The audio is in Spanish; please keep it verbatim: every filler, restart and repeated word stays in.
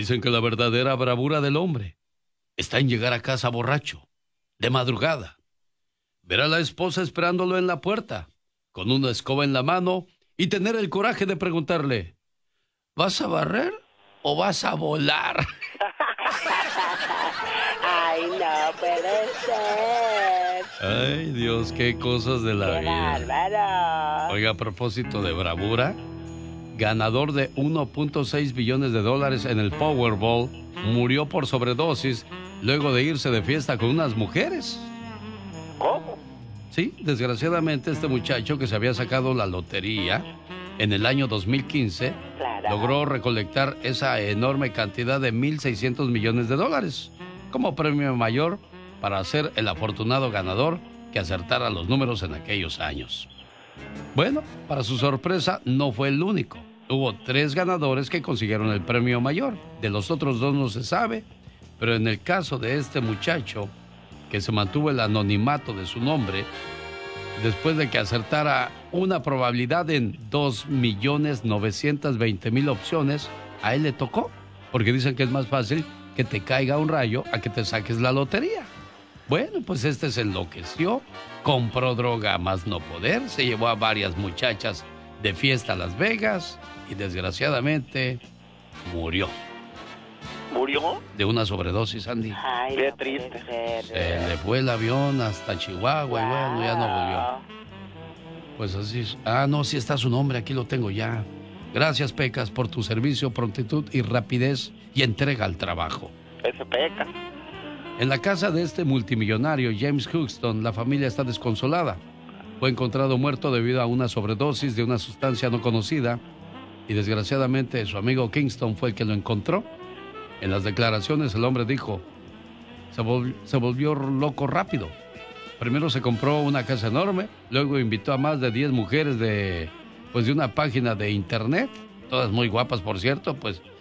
Dicen que la verdadera bravura del hombre está en llegar a casa borracho, de madrugada, ver a la esposa esperándolo en la puerta, con una escoba en la mano, y tener el coraje de preguntarle, ¿vas a barrer o vas a volar? Ay, no puede ser. Ay, Dios, qué cosas de la ¡Qué vida. bárbaro! Oiga, a propósito de bravura, ganador de uno punto seis billones de dólares en el Powerball, murió por sobredosis luego de irse de fiesta con unas mujeres. ¿Cómo? Sí, desgraciadamente este muchacho que se había sacado la lotería en el año dos mil quince Claro. logró recolectar esa enorme cantidad de mil seiscientos millones de dólares como premio mayor para ser el afortunado ganador que acertara los números en aquellos años. Bueno, para su sorpresa no fue el único. Hubo tres ganadores que consiguieron el premio mayor. De los otros dos no se sabe, pero en el caso de este muchacho, que se mantuvo el anonimato de su nombre, después de que acertara una probabilidad en dos millones novecientos veinte mil opciones, a él le tocó, porque dicen que es más fácil que te caiga un rayo a que te saques la lotería. Bueno, pues este se enloqueció, compró droga a más no poder, se llevó a varias muchachas de fiesta a Las Vegas y desgraciadamente murió. ¿Murió? De una sobredosis, Andy. Ay, Qué no triste. puede Se ser. le fue el avión hasta Chihuahua y bueno, ya no volvió. Pues así es. Ah, no, sí está su nombre, aquí lo tengo ya. Gracias, Pecas, por tu servicio, prontitud y rapidez y entrega al trabajo. Ese peca. En la casa de este multimillonario, James Houston, la familia está desconsolada. Fue encontrado muerto debido a una sobredosis de una sustancia no conocida y desgraciadamente su amigo Kingston fue el que lo encontró. En las declaraciones el hombre dijo, se, vol- se volvió loco rápido. Primero se compró una casa enorme, luego invitó a más de diez mujeres de, pues, de una página de internet, todas muy guapas por cierto, pues